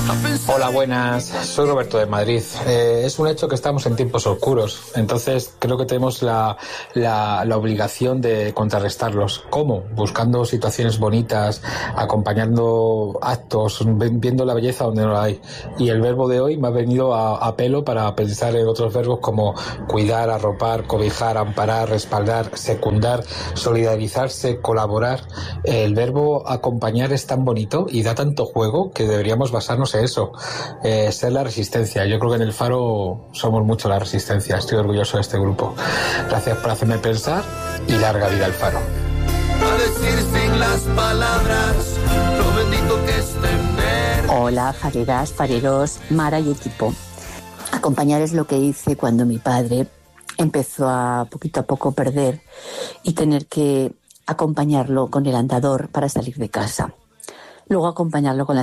Hola, buenas. Soy Roberto de Madrid. Es un hecho que estamos en tiempos oscuros, entonces creo que tenemos la obligación de contrarrestarlos. ¿Cómo? Buscando situaciones bonitas, acompañando actos, viendo la belleza donde no la hay. Y el verbo de hoy me ha venido a pelo para pensar en otros verbos como cuidar, arropar, cobijar, amparar, respaldar, secundar, solidarizarse, colaborar. El verbo acompañar es tan bonito y da tanto juego que deberíamos basarnos en eso. Ser la resistencia. Yo creo que en el Faro somos mucho la resistencia. Estoy orgulloso de este grupo. Gracias por hacerme pensar y larga vida al Faro. A decir sin las palabras lo bendito que es tener. Hola, fareras, fareros, Mara y equipo. Acompañar es lo que hice cuando mi padre empezó a poquito a poco perder y tener que acompañarlo con el andador para salir de casa. Luego acompañarlo con la